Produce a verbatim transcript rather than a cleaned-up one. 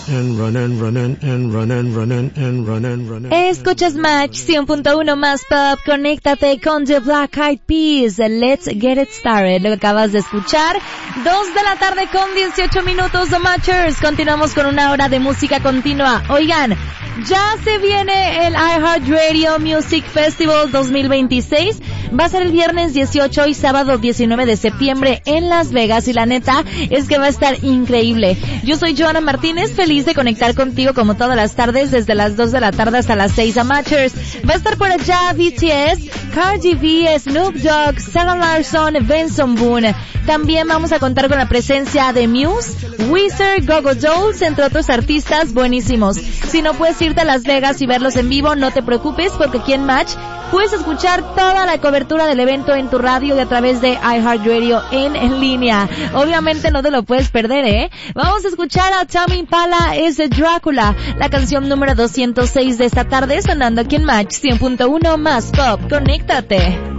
Escuchas Match cien punto uno más pop, conéctate con The Black Eyed Peas, Let's Get It Started, lo que acabas de escuchar, dos de la tarde con dieciocho minutos de Matchers, continuamos con una hora de música continua. Oigan, ya se viene el iHeartRadio Music Festival dos mil veintiséis, va a ser el viernes dieciocho y sábado diecinueve de septiembre en Las Vegas y la neta es que va a estar increíble. Yo soy Joana Martínez, feliz de conectar contigo como todas las tardes desde las dos de la tarde hasta las seis a Matchers. Va a estar por allá B T S, Cardi B, Snoop Dogg, Sarah Larson, Benson Boone. También vamos a contar con la presencia de Muse, Weezer, Go-Go Dolls, entre otros artistas buenísimos. Si no puedes irte a Las Vegas y verlos en vivo, no te preocupes porque aquí en Match puedes escuchar toda la cobertura del evento en tu radio y a través de iHeartRadio en, en línea. Obviamente no te lo puedes perder, ¿eh? Vamos a escuchar a Tame Impala, es de Drácula, la canción número doscientos seis de esta tarde sonando aquí en Match cien punto uno más pop. Conéctate.